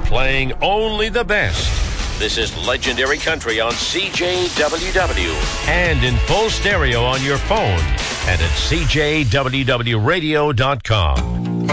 playing only the best. This is Legendary Country on CJWW and in full stereo on your phone and at CJWWradio.com.